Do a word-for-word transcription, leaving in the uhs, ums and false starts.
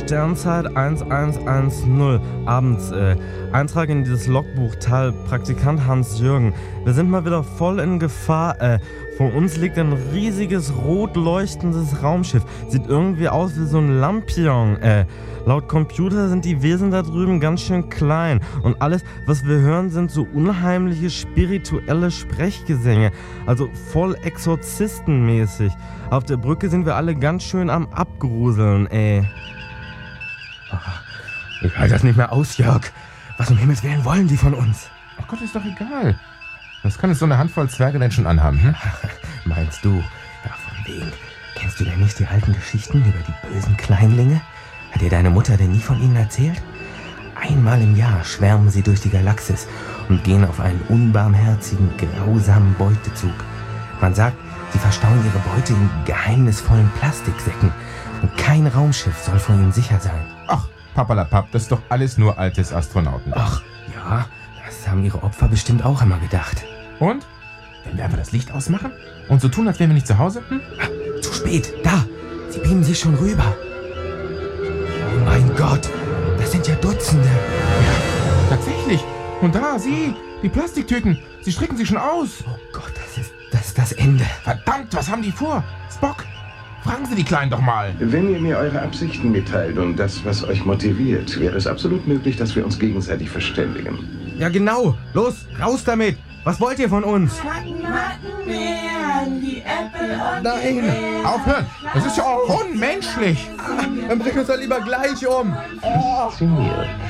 Sternzeit eins eins eins null abends. Äh, Eintrag in dieses Logbuch, Tal, Praktikant Hans-Jürgen. Wir sind mal wieder voll in Gefahr. Äh, vor uns liegt ein riesiges, rot leuchtendes Raumschiff. Sieht irgendwie aus wie so ein Lampion. Äh, laut Computer sind die Wesen da drüben ganz schön klein. Und alles, was wir hören, sind so unheimliche spirituelle Sprechgesänge. Also voll exorzistenmäßig. Auf der Brücke sind wir alle ganz schön am Abgruseln, ey. Ich halte das nicht mehr aus, Jörg. Was um Himmels Willen wollen die von uns? Ach Gott, ist doch egal. Was kann es so eine Handvoll Zwerge denn schon anhaben, hm? Meinst du? Ja, von wegen. Kennst du denn nicht die alten Geschichten über die bösen Kleinlinge? Hat dir deine Mutter denn nie von ihnen erzählt? Einmal im Jahr schwärmen sie durch die Galaxis und gehen auf einen unbarmherzigen, grausamen Beutezug. Man sagt, sie verstauen ihre Beute in geheimnisvollen Plastiksäcken und kein Raumschiff soll vor ihnen sicher sein. Ach, papalapap, das ist doch alles nur altes Astronauten. Ach, ja, das haben ihre Opfer bestimmt auch immer gedacht. Und? Wenn wir einfach das Licht ausmachen und so tun, als wären wir nicht zu Hause? Hm? Ah, zu spät, da, sie beamen sich schon rüber. Oh mein Gott, das sind ja Dutzende. Ja, tatsächlich. Und da, sieh, die Plastiktüten, sie strecken sich schon aus. Oh Gott, das ist, das ist das Ende. Verdammt, was haben die vor? Spock, fragen Sie die Kleinen doch mal. Wenn ihr mir eure Absichten mitteilt und das, was euch motiviert, wäre es absolut möglich, dass wir uns gegenseitig verständigen. Ja genau, los, raus damit. Was wollt ihr von uns? Mattenbeeren, die Äpfel und Nein, die Beeren. Aufhören, das ist ja auch unmenschlich. Dann bring uns doch lieber gleich um. Faszinierend.